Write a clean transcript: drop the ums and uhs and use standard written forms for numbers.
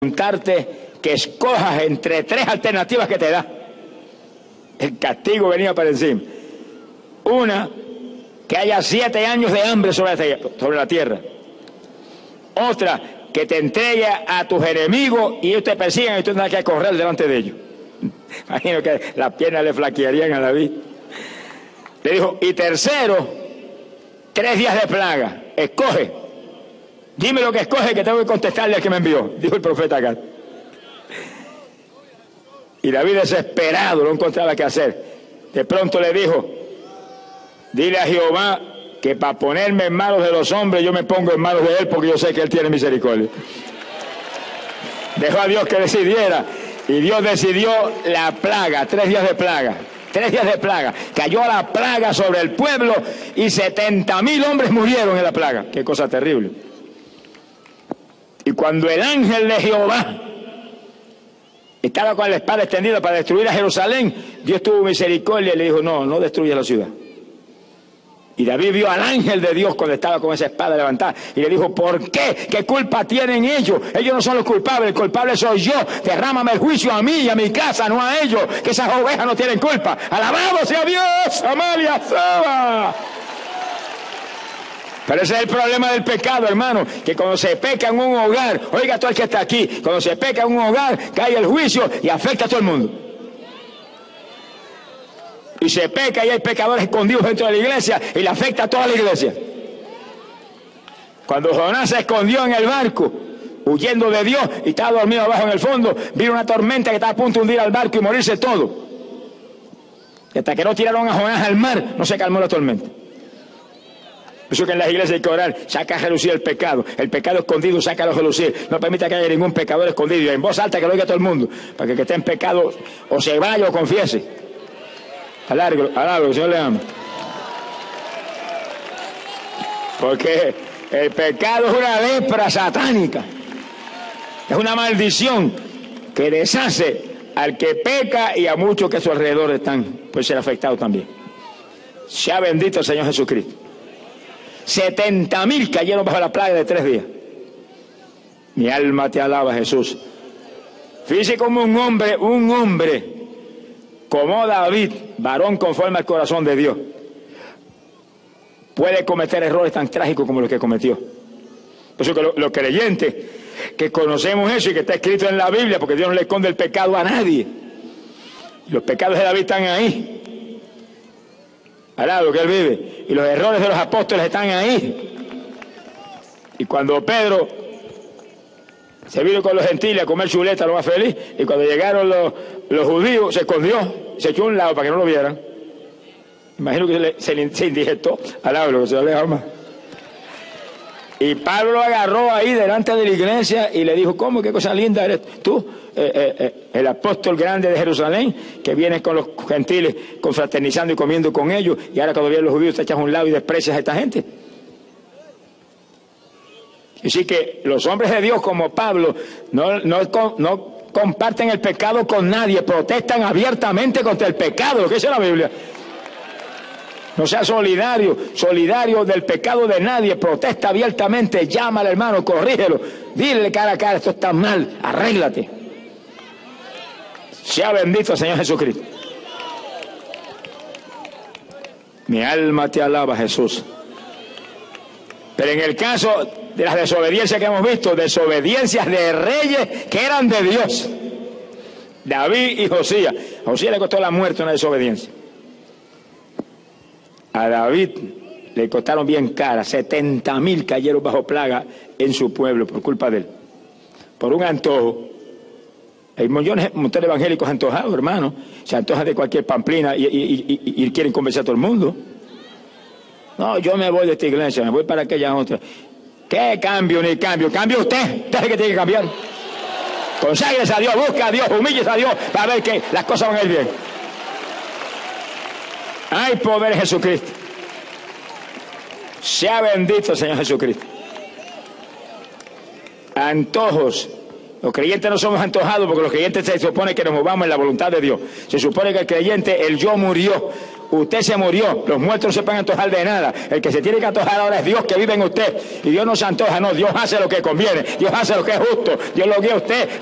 preguntarte que escojas entre tres alternativas que te da. El castigo venía para encima. Una, que haya 7 años de hambre sobre la tierra. Otra, que te entregue a tus enemigos y ellos te persigan y tú tengas que correr delante de ellos. Imagino que las piernas le flaquearían a David. Le dijo, y tercero, 3 días de plaga. Escoge. Dime lo que escoge, que tengo que contestarle al que me envió, dijo el profeta Gad. Y David, desesperado, no encontraba qué hacer. De pronto le dijo, dile a Jehová que para ponerme en manos de los hombres yo me pongo en manos de él, porque yo sé que él tiene misericordia. Dejó a Dios que decidiera, y Dios decidió la plaga, 3 días de plaga. 3 días de plaga. Cayó la plaga sobre el pueblo y 70.000 hombres murieron en la plaga. Qué cosa terrible. Y cuando el ángel de Jehová estaba con la espada extendida para destruir a Jerusalén, Dios tuvo misericordia y le dijo, no destruyas la ciudad. Y David vio al ángel de Dios cuando estaba con esa espada levantada y le dijo, ¿por qué? ¿Qué culpa tienen ellos? Ellos no son los culpables, el culpable soy yo. Derrámame el juicio a mí y a mi casa, no a ellos, que esas ovejas no tienen culpa. Alabado sea Dios, Amalia Saba. Pero ese es el problema del pecado, hermano, que cuando se peca en un hogar, oiga todo el que está aquí, cuando se peca en un hogar, cae el juicio y afecta a todo el mundo. Y se peca y hay pecadores escondidos dentro de la iglesia y le afecta a toda la iglesia. Cuando Jonás se escondió en el barco, huyendo de Dios, y estaba dormido abajo en el fondo, vino una tormenta que estaba a punto de hundir al barco y morirse todo. Y hasta que no tiraron a Jonás al mar, no se calmó la tormenta. Por eso que en las iglesias hay que orar, saca a relucir el pecado escondido, sácalo a relucir, no permita que haya ningún pecador escondido, y en voz alta que lo oiga todo el mundo, para que el que esté en pecado o se vaya o confiese. Alargo, que el Señor le ama. Porque el pecado es una lepra satánica, es una maldición que deshace al que peca y a muchos que a su alrededor están, pueden ser afectados también. Sea bendito el Señor Jesucristo. 70.000 cayeron bajo la plaga de 3 días. Mi alma te alaba, Jesús. Fíjese como un hombre como David, varón conforme al corazón de Dios, puede cometer errores tan trágicos como los que cometió. Por eso que los creyentes que conocemos eso y que está escrito en la Biblia, porque Dios no le esconde el pecado a nadie, los pecados de David están ahí, al lado que él vive, y los errores de los apóstoles están ahí. Y cuando Pedro se vino con los gentiles a comer chuleta, lo más feliz, y cuando llegaron los judíos, se escondió, se echó a un lado para que no lo vieran. Imagino que se indigestó al lado, que se le ama. Y Pablo lo agarró ahí delante de la iglesia y le dijo, ¿cómo? ¿Qué cosa linda eres tú? El apóstol grande de Jerusalén, que viene con los gentiles confraternizando y comiendo con ellos, y ahora cuando vienen los judíos te echas a un lado y desprecias a esta gente. Así que los hombres de Dios como Pablo no comparten el pecado con nadie, protestan abiertamente contra el pecado, lo que dice la Biblia. No sea solidario del pecado de nadie, protesta abiertamente, llama al hermano, corrígelo, dile cara a cara, esto está mal, arréglate. Sea bendito el Señor Jesucristo. Mi alma te alaba, Jesús. Pero en el caso de las desobediencias que hemos visto, desobediencias de reyes que eran de Dios, David y Josías. A Josías le costó la muerte una desobediencia. A David le costaron bien cara, 70.000 cayeron bajo plaga en su pueblo por culpa de él, por un antojo. Hay montones de evangélicos antojados, hermano, se antojan de cualquier pamplina y quieren convencer a todo el mundo. No, yo me voy de esta iglesia, me voy para aquella otra. ¿Qué cambio ni cambio? Cambie usted es el que tiene que cambiar. Conságrese a Dios, busca a Dios, humíllese a Dios para ver que las cosas van a ir bien. Hay poder en Jesucristo. Sea bendito el Señor Jesucristo. Antojos. Los creyentes no somos antojados porque los creyentes se supone que nos movamos en la voluntad de Dios. Se supone que el creyente, el yo murió. Usted se murió, los muertos no se pueden antojar de nada. El que se tiene que antojar ahora es Dios que vive en usted. Y Dios no se antoja, no, Dios hace lo que conviene, Dios hace lo que es justo, Dios lo guía a usted